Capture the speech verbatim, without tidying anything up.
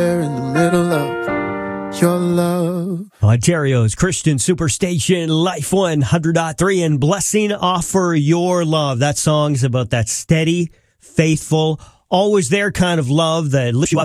in the middle of your love. Ontario's Christian Superstation, Life one hundred point three, and Blessing Offer Your Love. That song's about that steady, faithful, always there kind of love that lifts you up.